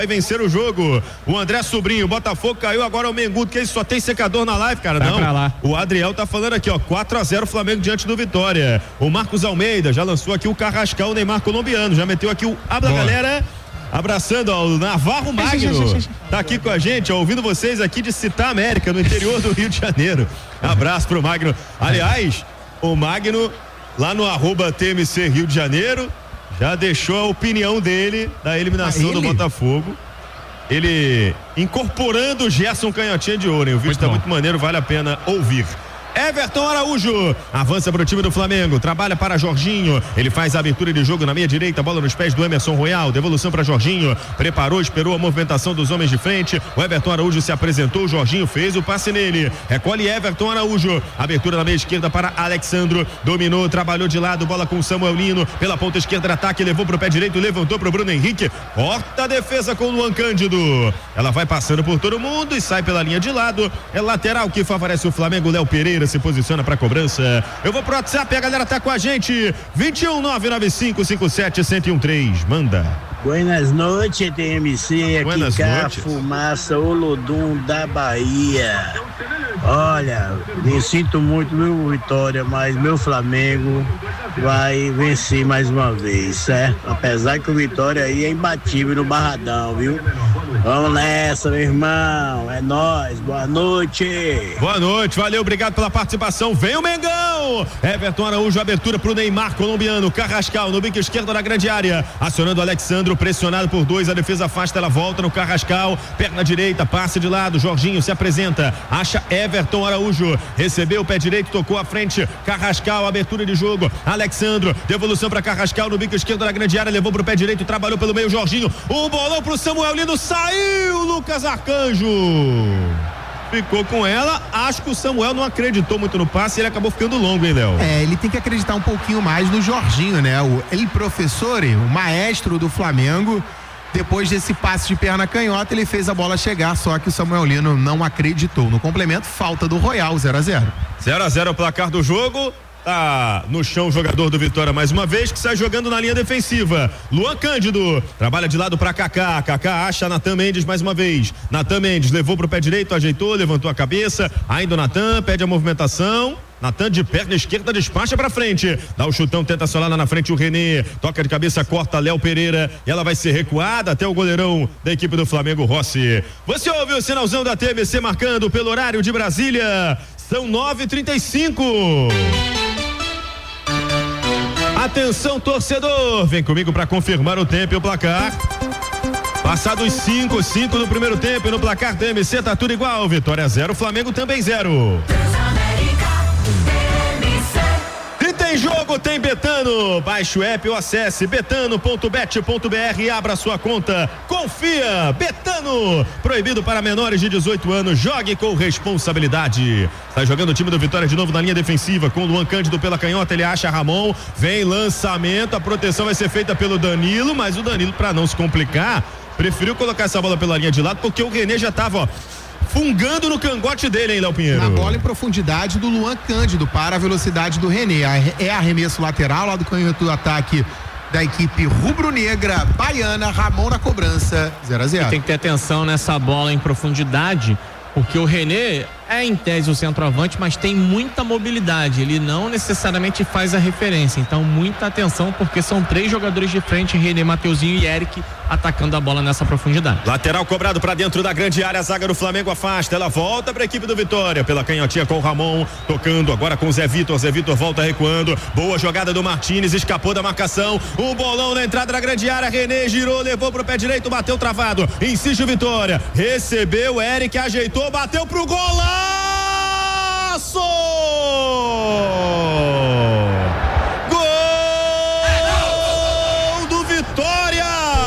vai vencer o jogo. O André Sobrinho, o Botafogo caiu, agora o Mengudo, que ele só tem secador na live, cara. Não, pra lá. O Adriel tá falando aqui, ó, 4-0 Flamengo diante do Vitória. O Marcos Almeida já lançou aqui o Carrascal, o Neymar colombiano, já meteu aqui o Abra Galera. Abraçando, ó, o Navarro Magno tá aqui com a gente, ó, ouvindo vocês aqui de Città América, no interior do Rio de Janeiro. Abraço pro Magno. Aliás, o Magno lá no @TMC Rio de Janeiro já deixou a opinião dele da eliminação do Botafogo. Ele incorporando o Gerson Canhotinha de Ouro, hein? O vídeo tá muito maneiro, vale a pena ouvir. Everton Araújo avança para o time do Flamengo, trabalha para Jorginho, ele faz a abertura de jogo na meia direita, bola nos pés do Emerson Royal, devolução para Jorginho, preparou, esperou a movimentação dos homens de frente, o Everton Araújo se apresentou, o Jorginho fez o passe nele, recolhe Everton Araújo, abertura na meia esquerda para Alexandro, dominou, trabalhou de lado, bola com Samuel Lino, pela ponta esquerda de ataque, levou para o pé direito, levantou para o Bruno Henrique, corta a defesa com o Luan Cândido, ela vai passando por todo mundo e sai pela linha de lado, é lateral que favorece o Flamengo, Léo Pereira se posiciona para cobrança. Eu vou pro WhatsApp, a galera tá com a gente. 21995571013. Manda. Buenas noites, TMC. Aqui Buenas noites. Fumaça, Olodum da Bahia. Olha, me sinto muito, meu Vitória, mas meu Flamengo vai vencer mais uma vez, certo? Apesar que o Vitória aí é imbatível no Barradão, viu? Vamos nessa, meu irmão. É nóis. Boa noite. Boa noite, valeu, obrigado pela participação. Vem o Mengão. Everton Araújo, abertura pro Neymar, colombiano. Carrascal no bico esquerdo da grande área. Acionando o Alexandro, pressionado por dois. A defesa afasta, ela volta no Carrascal. Perna direita, passe de lado. Jorginho se apresenta. Acha Everton Araújo. Recebeu o pé direito, tocou à frente. Carrascal, abertura de jogo. Alexandro, devolução para Carrascal no bico esquerdo da grande área. Levou pro pé direito, trabalhou pelo meio. Jorginho. O bolão pro Samuel Lino. Saiu Lucas Arcanjo. Ficou com ela, acho que o Samuel não acreditou muito no passe, ele acabou ficando longo, hein, Léo? Ele tem que acreditar um pouquinho mais no Jorginho, né? El professor, o maestro do Flamengo, depois desse passe de perna canhota, ele fez a bola chegar, só que o Samuel Lino não acreditou. No complemento, falta do Royal, 0-0. 0-0 o placar do jogo. Tá no chão o jogador do Vitória mais uma vez, que sai jogando na linha defensiva. Luan Cândido trabalha de lado para Kaká. Kaká acha Natan Mendes mais uma vez. Natan Mendes levou pro pé direito, ajeitou, levantou a cabeça. Ainda o Natan pede a movimentação. Natan de perna esquerda despacha pra frente, dá o chutão, tenta solar lá na frente o René, toca de cabeça, corta Léo Pereira e ela vai ser recuada até o goleirão da equipe do Flamengo, Rossi. Você ouve o sinalzão da TVC marcando pelo horário de Brasília, são 9h35. Atenção, torcedor, vem comigo para confirmar o tempo e o placar. Passados 5 do primeiro tempo e no placar TMC tá tudo igual. Vitória 0, Flamengo também 0. Tem jogo, tem Betano. Baixe o app ou acesse betano.bet.br e abra sua conta. Confia, Betano. Proibido para menores de 18 anos. Jogue com responsabilidade. Está jogando o time do Vitória de novo na linha defensiva com o Luan Cândido pela canhota. Ele acha Ramon. Vem lançamento. A proteção vai ser feita pelo Danilo, mas o Danilo, para não se complicar, preferiu colocar essa bola pela linha de lado porque o René já estava, ó, fungando no cangote dele, hein, Léo Pinheiro? Na bola em profundidade do Luan Cândido para a velocidade do René. É arremesso lateral lá do canhoto do ataque da equipe rubro-negra baiana. Ramon na cobrança, 0-0. Tem que ter atenção nessa bola em profundidade, porque o René é em tese o centroavante, mas tem muita mobilidade, ele não necessariamente faz a referência, então muita atenção, porque são 3 jogadores de frente, René, Mateuzinho e Eric, atacando a bola nessa profundidade. Lateral cobrado para dentro da grande área, a zaga do Flamengo afasta, ela volta para a equipe do Vitória, pela canhotinha com o Ramon, tocando agora com o Zé Vitor volta recuando, boa jogada do Martínez, escapou da marcação, o bolão na entrada da grande área, René girou, levou pro pé direito, bateu travado, insiste o Vitória, recebeu, Eric ajeitou, bateu pro gol lá! Golaço! Gol do Vitória!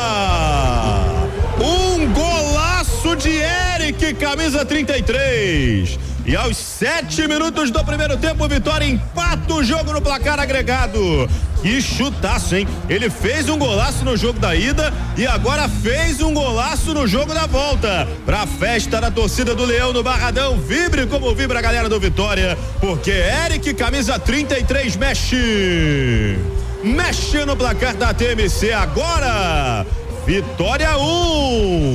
Um golaço de Eric, camisa 33. E aos 7 minutos do primeiro tempo, Vitória empata o jogo no placar agregado. Que chutaço, hein? Ele fez um golaço no jogo da ida e agora fez um golaço no jogo da volta. Pra festa da torcida do Leão no Barradão, vibre como vibra a galera do Vitória, porque Eric, camisa 33, mexe no placar da TMC agora. Vitória 1.